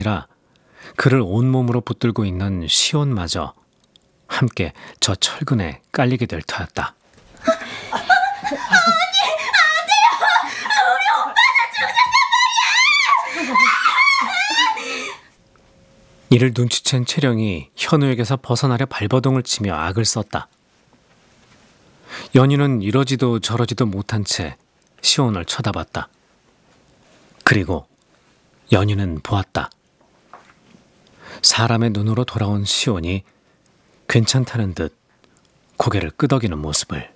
아니라 그를 온몸으로 붙들고 있는 시온마저 함께 저 철근에 깔리게 될 터였다. 이를 눈치챈 채령이 현우에게서 벗어나려 발버둥을 치며 악을 썼다. 연희는 이러지도 저러지도 못한 채 시온을 쳐다봤다. 그리고 연희는 보았다. 사람의 눈으로 돌아온 시온이 괜찮다는 듯 고개를 끄덕이는 모습을.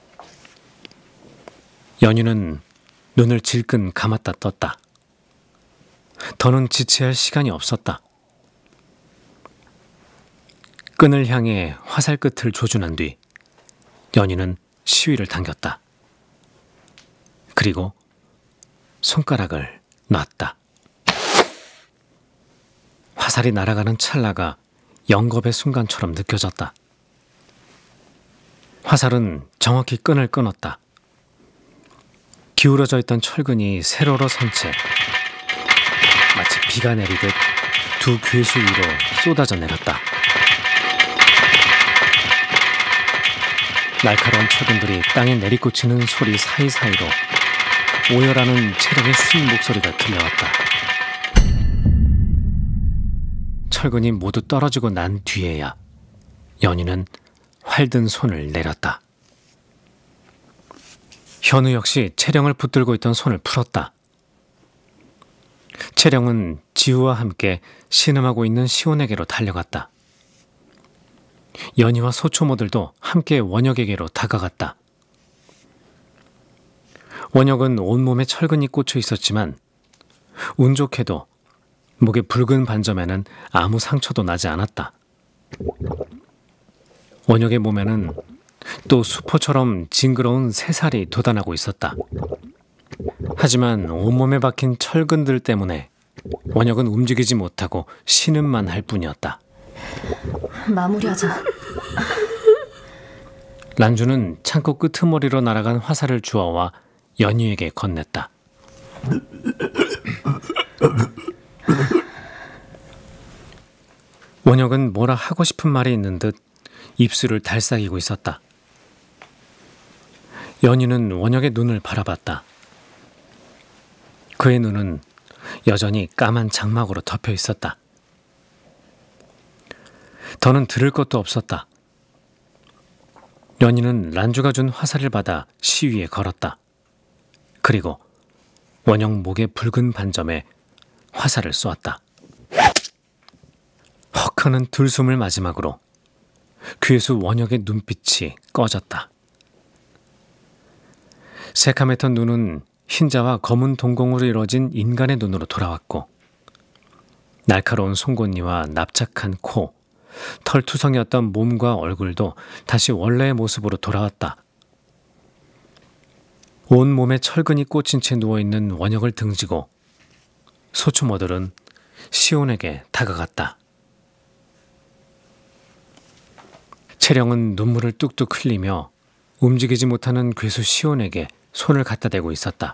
연희는 눈을 질끈 감았다 떴다. 더는 지체할 시간이 없었다. 끈을 향해 화살 끝을 조준한 뒤 연희는 시위를 당겼다. 그리고 손가락을 놨다. 화살이 날아가는 찰나가 영겁의 순간처럼 느껴졌다. 화살은 정확히 끈을 끊었다. 기울어져 있던 철근이 세로로 선 채 마치 비가 내리듯 두 괴수 위로 쏟아져 내렸다. 날카로운 철근들이 땅에 내리꽂히는 소리 사이사이로 오열하는 채령의 쉰 목소리가 들려왔다. 철근이 모두 떨어지고 난 뒤에야 연희는 활든 손을 내렸다. 현우 역시 채령을 붙들고 있던 손을 풀었다. 채령은 지우와 함께 신음하고 있는 시온에게로 달려갔다. 연희와 소초모들도 함께 원혁에게로 다가갔다. 원혁은 온몸에 철근이 꽂혀 있었지만 운 좋게도 목의 붉은 반점에는 아무 상처도 나지 않았다. 원혁의 몸에는 또 수포처럼 징그러운 새살이 돋아나고 있었다. 하지만 온몸에 박힌 철근들 때문에 원혁은 움직이지 못하고 신음만 할 뿐이었다. 마무리하자. 란주는 창고 끄트머리로 날아간 화살을 주워와 연희에게 건넸다. 원혁은 뭐라 하고 싶은 말이 있는 듯 입술을 달싹이고 있었다. 연희는 원혁의 눈을 바라봤다. 그의 눈은 여전히 까만 장막으로 덮여 있었다. 더는 들을 것도 없었다. 연희는 란주가 준 화살을 받아 시위에 걸었다. 그리고 원혁 목의 붉은 반점에 화살을 쏘았다. 헉하는 들숨을 마지막으로 괴수 원혁의 눈빛이 꺼졌다. 새카맸던 눈은 흰자와 검은 동공으로 이루어진 인간의 눈으로 돌아왔고 날카로운 송곳니와 납작한 코, 털투성이었던 몸과 얼굴도 다시 원래의 모습으로 돌아왔다. 온몸에 철근이 꽂힌 채 누워있는 원혁을 등지고 소추모들은 시온에게 다가갔다. 채령은 눈물을 뚝뚝 흘리며 움직이지 못하는 괴수 시온에게 손을 갖다 대고 있었다.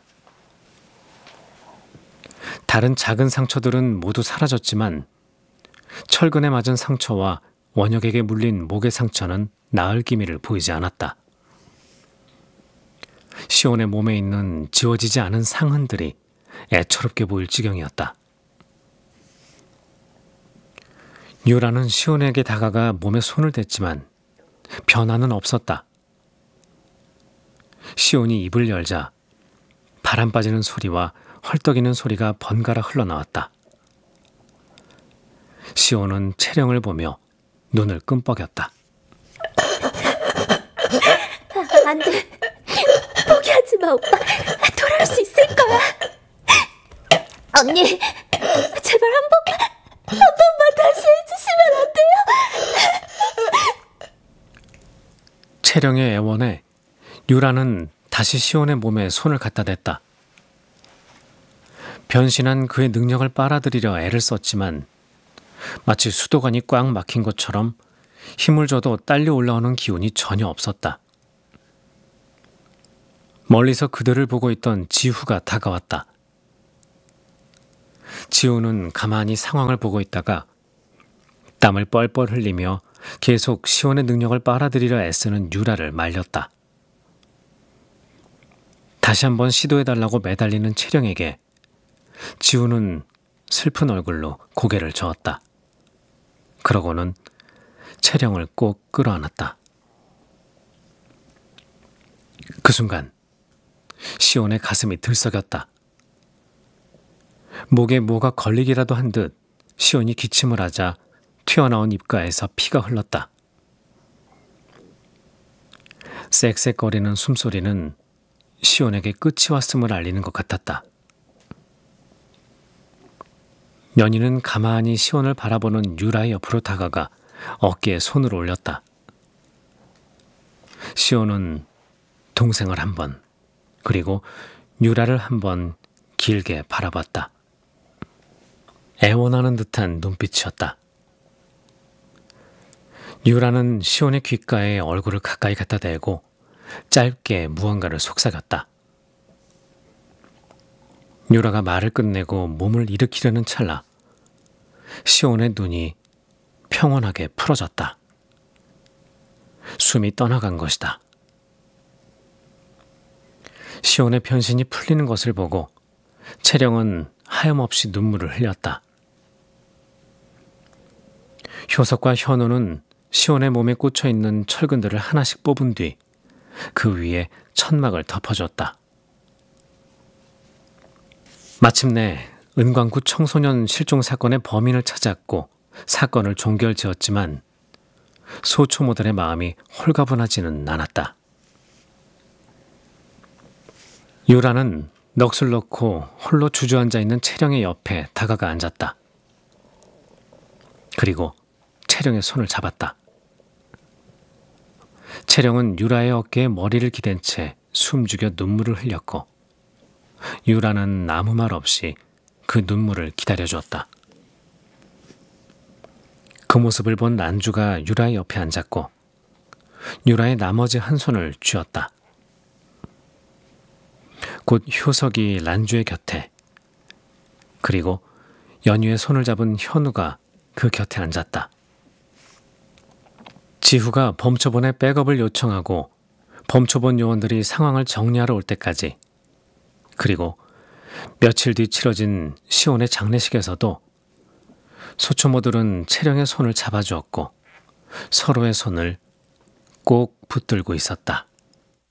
다른 작은 상처들은 모두 사라졌지만 철근에 맞은 상처와 원혁에게 물린 목의 상처는 나을 기미를 보이지 않았다. 시온의 몸에 있는 지워지지 않은 상흔들이 애처롭게 보일 지경이었다. 유라는 시온에게 다가가 몸에 손을 댔지만 변화는 없었다. 시온이 입을 열자 바람 빠지는 소리와 헐떡이는 소리가 번갈아 흘러나왔다. 시온은 채령을 보며 눈을 끔뻑였다. 안 돼. 포기하지 마, 오빠. 돌아올 수 있을 거야. 언니, 제발 한 번만 다시 해주시면 안 돼요? 채령의 애원에 유라는 다시 시온의 몸에 손을 갖다 댔다. 변신한 그의 능력을 빨아들이려 애를 썼지만 마치 수도관이 꽉 막힌 것처럼 힘을 줘도 딸려 올라오는 기운이 전혀 없었다. 멀리서 그들을 보고 있던 지후가 다가왔다. 지우는 가만히 상황을 보고 있다가 땀을 뻘뻘 흘리며 계속 시온의 능력을 빨아들이려 애쓰는 유라를 말렸다. 다시 한번 시도해달라고 매달리는 채령에게 지우는 슬픈 얼굴로 고개를 저었다. 그러고는 채령을 꼭 끌어안았다. 그 순간 시온의 가슴이 들썩였다. 목에 뭐가 걸리기라도 한 듯 시온이 기침을 하자 튀어나온 입가에서 피가 흘렀다. 쌕쌕거리는 숨소리는 시온에게 끝이 왔음을 알리는 것 같았다. 연희는 가만히 시온을 바라보는 유라의 옆으로 다가가 어깨에 손을 올렸다. 시온은 동생을 한 번, 그리고 유라를 한 번 길게 바라봤다. 애원하는 듯한 눈빛이었다. 유라는 시온의 귓가에 얼굴을 가까이 갖다 대고 짧게 무언가를 속삭였다. 유라가 말을 끝내고 몸을 일으키려는 찰나 시온의 눈이 평온하게 풀어졌다. 숨이 떠나간 것이다. 시온의 변신이 풀리는 것을 보고 채령은 하염없이 눈물을 흘렸다. 효석과 현우는 시온의 몸에 꽂혀있는 철근들을 하나씩 뽑은 뒤 그 위에 천막을 덮어줬다. 마침내 은광구 청소년 실종 사건의 범인을 찾았고 사건을 종결지었지만 소초모들의 마음이 홀가분하지는 않았다. 유라는 넋을 놓고 홀로 주저앉아 있는 채령의 옆에 다가가 앉았다. 그리고 채령의 손을 잡았다. 채령은 유라의 어깨에 머리를 기댄 채 숨죽여 눈물을 흘렸고 유라는 아무 말 없이 그 눈물을 기다려주었다. 그 모습을 본 란주가 유라의 옆에 앉았고 유라의 나머지 한 손을 쥐었다. 곧 효석이 란주의 곁에, 그리고 연유의 손을 잡은 현우가 그 곁에 앉았다. 지후가 범초본에 백업을 요청하고 범초본 요원들이 상황을 정리하러 올 때까지, 그리고 며칠 뒤 치러진 시온의 장례식에서도 소초모들은 채령의 손을 잡아주었고 서로의 손을 꼭 붙들고 있었다.